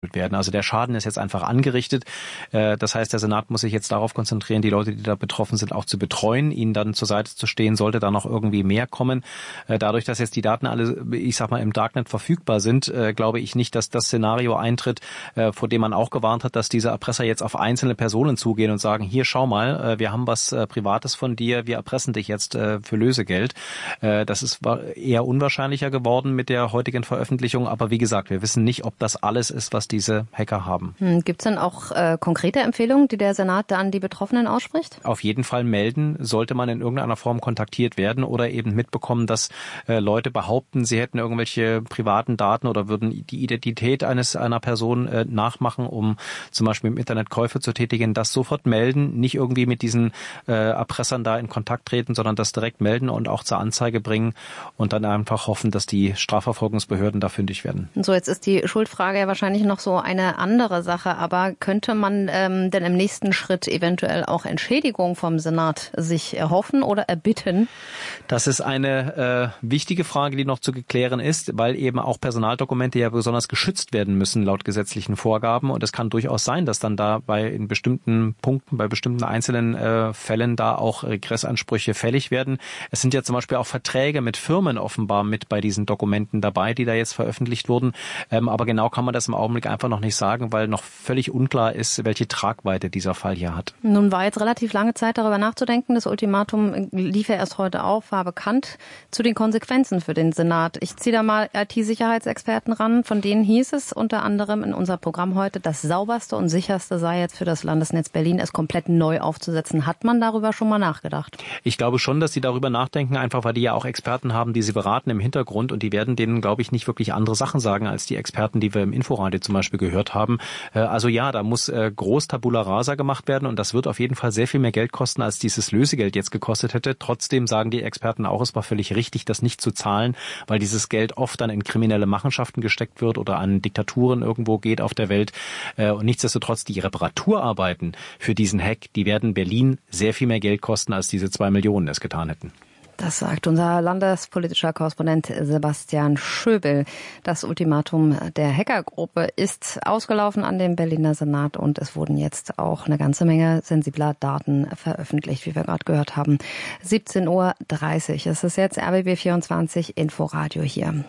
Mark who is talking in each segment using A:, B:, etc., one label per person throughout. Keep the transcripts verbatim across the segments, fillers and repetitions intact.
A: ausgehebelt werden. Also der Schaden ist jetzt einfach angerichtet. Das heißt, der Senat muss sich jetzt darauf konzentrieren, die Leute, die da betroffen sind, auch zu betreuen, ihnen dann zur Seite zu stehen, sollte da noch irgendwie mehr kommen. Dadurch, dass jetzt die Daten alle, ich sag mal, im Darknet verfügbar sind, glaube ich nicht, dass das Szenario eintritt, vor dem man auch gewarnt hat, dass diese Erpresser jetzt auf einzelne Personen zugehen und sagen, hier, schau mal, wir haben was Privates von dir, wir erpressen dich jetzt für Lösegeld. Das ist eher unwahrscheinlicher geworden mit der heutigen Veröffentlichung, aber wie gesagt, wir wissen nicht, ob das alles ist, was diese Hacker haben.
B: Hm, gibt es denn auch äh, konkrete Empfehlungen, die der Senat da an die Betroffenen ausspricht?
A: Auf jeden Fall melden, sollte man in irgendeiner Form kontaktiert werden oder eben mitbekommen, dass äh, Leute behaupten, sie hätten irgendwelche privaten Daten oder würden die Identität eines einer Person äh, nachmachen, um zum Beispiel im Internet Käufe zu tätigen, das sofort melden, nicht irgendwie mit diesen äh, Erpressern da in Kontakt treten, sondern das direkt melden und auch zur Anzeige bringen und dann einfach hoffen, dass die Strafverfolgungsbehörden da fündig werden.
B: So, jetzt ist die Schuldfrage ja wahrscheinlich noch so eine andere Sache, aber könnte man ähm, denn im nächsten Schritt eventuell auch Entschädigung vom Senat sich erhoffen oder erbitten?
A: Das ist eine äh, wichtige Frage, die noch zu klären ist, weil eben auch Personaldokumente ja besonders geschützt werden müssen laut gesetzlichen Vorgaben und es kann durchaus sein, dass dann da bei in bestimmten Punkten, bei bestimmten einzelnen äh, Fällen da auch Regressansprüche fällig werden. Es sind ja zum Beispiel auch Verträge mit Firmen offenbar mit bei diesen Dokumenten dabei, die da jetzt veröffentlicht wurden. Ähm, aber genau kann man das im Augenblick einfach noch nicht sagen, weil noch völlig unklar ist, welche Tragweite dieser Fall hier hat.
B: Nun war jetzt relativ lange Zeit darüber nachzudenken. Das Ultimatum lief ja erst heute auf, war bekannt zu den Konsequenzen für den Senat. Ich ziehe da mal I T-Sicherheitsexperten ran. Von denen hieß es unter anderem in unser Programm heute, das sauberste und sicherste sei jetzt für das Landesnetz Berlin, es komplett neu aufzusetzen. Hat man darüber schon mal nachgedacht?
A: Ich glaube schon, dass sie darüber nachdenken, einfach weil die ja auch Experten haben, die sie beraten im Hintergrund und die werden denen, glaube ich, nicht wirklich andere Sachen sagen als die Experten, die wir im Inforadio zum Beispiel gehört haben. Also ja, da muss groß Tabula Rasa gemacht werden und das wird auf jeden Fall sehr viel mehr Geld kosten, als dieses Lösegeld jetzt gekostet hätte. Trotzdem sagen die Experten auch, es war völlig richtig, das nicht zu zahlen, weil dieses Geld oft dann in kriminelle Machenschaften gesteckt wird oder an Diktaturen irgendwo geht auf der Welt. Und nichtsdestotrotz, die Reparaturarbeiten für diesen Hack, die werden Berlin sehr viel mehr Geld kosten, als diese zwei Millionen es getan hätten.
B: Das sagt unser landespolitischer Korrespondent Sebastian Schöbel. Das Ultimatum der Hackergruppe ist ausgelaufen an den Berliner Senat und es wurden jetzt auch eine ganze Menge sensibler Daten veröffentlicht, wie wir gerade gehört haben. siebzehn Uhr dreißig. Es ist jetzt R B B vierundzwanzig Inforadio hier.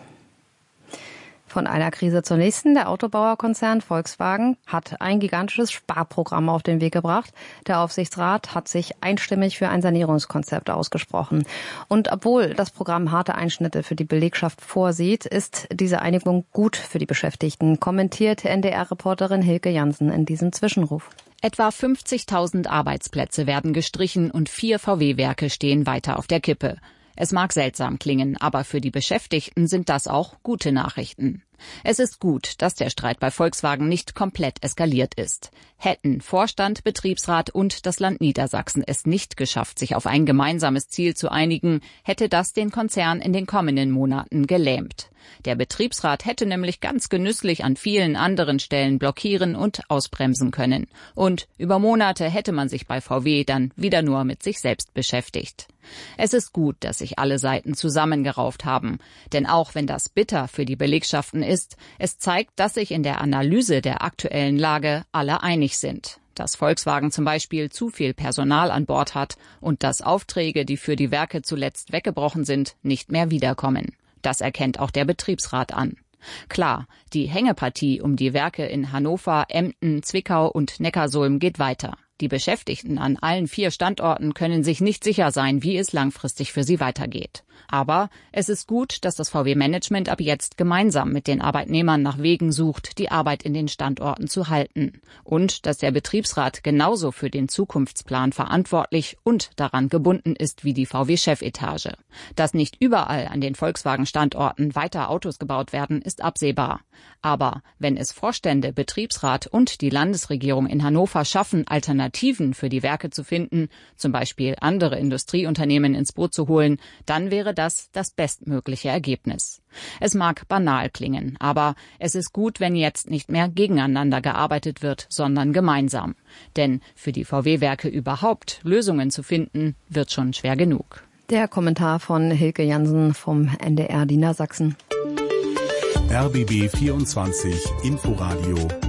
B: Von einer Krise zur nächsten. Der Autobauerkonzern Volkswagen hat ein gigantisches Sparprogramm auf den Weg gebracht. Der Aufsichtsrat hat sich einstimmig für ein Sanierungskonzept ausgesprochen. Und obwohl das Programm harte Einschnitte für die Belegschaft vorsieht, ist diese Einigung gut für die Beschäftigten, kommentiert N D R-Reporterin Hilke Jansen in diesem Zwischenruf.
C: Etwa fünfzigtausend Arbeitsplätze werden gestrichen und vier V W-Werke stehen weiter auf der Kippe. Es mag seltsam klingen, aber für die Beschäftigten sind das auch gute Nachrichten. Es ist gut, dass der Streit bei Volkswagen nicht komplett eskaliert ist. Hätten Vorstand, Betriebsrat und das Land Niedersachsen es nicht geschafft, sich auf ein gemeinsames Ziel zu einigen, hätte das den Konzern in den kommenden Monaten gelähmt. Der Betriebsrat hätte nämlich ganz genüsslich an vielen anderen Stellen blockieren und ausbremsen können. Und über Monate hätte man sich bei V W dann wieder nur mit sich selbst beschäftigt. Es ist gut, dass sich alle Seiten zusammengerauft haben. Denn auch wenn das bitter für die Belegschaften ist, es zeigt, dass sich in der Analyse der aktuellen Lage alle einig sind. Dass Volkswagen zum Beispiel zu viel Personal an Bord hat und dass Aufträge, die für die Werke zuletzt weggebrochen sind, nicht mehr wiederkommen. Das erkennt auch der Betriebsrat an. Klar, die Hängepartie um die Werke in Hannover, Emden, Zwickau und Neckarsulm geht weiter. Die Beschäftigten an allen vier Standorten können sich nicht sicher sein, wie es langfristig für sie weitergeht. Aber es ist gut, dass das V W-Management ab jetzt gemeinsam mit den Arbeitnehmern nach Wegen sucht, die Arbeit in den Standorten zu halten. Und dass der Betriebsrat genauso für den Zukunftsplan verantwortlich und daran gebunden ist wie die V W-Chefetage. Dass nicht überall an den Volkswagen-Standorten weiter Autos gebaut werden, ist absehbar. Aber wenn es Vorstände, Betriebsrat und die Landesregierung in Hannover schaffen, Alternativen für die Werke zu finden, zum Beispiel andere Industrieunternehmen ins Boot zu holen, dann wäre das das bestmögliche Ergebnis. Es mag banal klingen, aber es ist gut, wenn jetzt nicht mehr gegeneinander gearbeitet wird, sondern gemeinsam. Denn für die V W-Werke überhaupt Lösungen zu finden, wird schon schwer genug.
B: Der Kommentar von Hilke Jansen vom N D R Niedersachsen.
D: R B B vierundzwanzig Inforadio